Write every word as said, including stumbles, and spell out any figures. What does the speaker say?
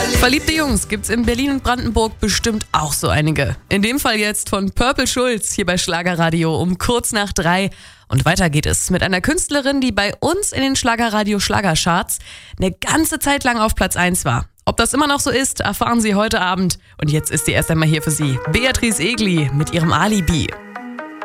Verliebte Jungs gibt's in Berlin und Brandenburg bestimmt auch so einige. In dem Fall jetzt von Purple Schulz hier bei Schlagerradio um kurz nach drei. Und weiter geht es mit einer Künstlerin, die bei uns in den Schlagerradio Schlagercharts eine ganze Zeit lang auf Platz eins war. Ob das immer noch so ist, erfahren Sie heute Abend. Und jetzt ist sie erst einmal hier für Sie. Beatrice Egli mit ihrem Alibi.